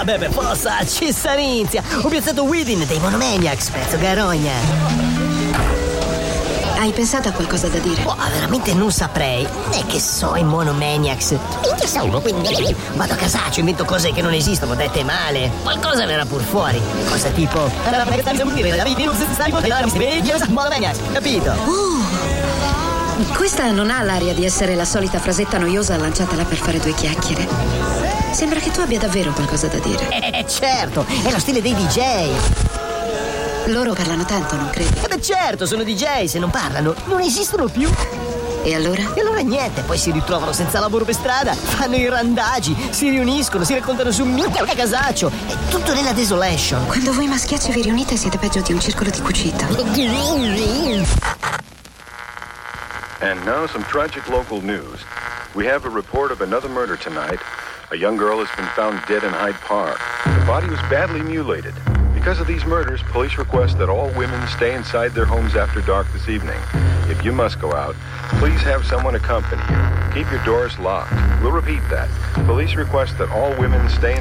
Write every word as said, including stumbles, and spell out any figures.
vabbè, per forza, ci s'inizia. Ho piazzato Within dei Monomaniacs, pezzo garogna. Hai pensato a qualcosa da dire? Oh, veramente non saprei. Non è che so i Monomaniacs. Minchia sono, quindi vado a casaccio, invento cose che non esistono, dette male. Qualcosa verrà pur fuori. Cosa tipo... Monomaniacs, capito? Uh, questa non ha l'aria di essere la solita frasetta noiosa lanciata là per fare due chiacchiere. Sembra che tu abbia davvero qualcosa da dire. Eh, certo, è lo stile dei D J. Loro parlano tanto, non credi? Eh beh, certo, sono D J, se non parlano non esistono più. E allora? E allora niente, poi si ritrovano senza lavoro per strada, fanno i randagi, si riuniscono, si raccontano su un a casaccio. È tutto nella desolation. Quando voi maschiacci vi riunite siete peggio di un circolo di cucito. And now some tragic local news. We have a report of another murder tonight. A young girl has been found dead in Hyde Park. The body was badly mutilated. Because of these murders, police request that all women stay inside their homes after dark this evening. If you must go out, please have someone accompany you. Keep your doors locked. We'll repeat that. Police request that all women stay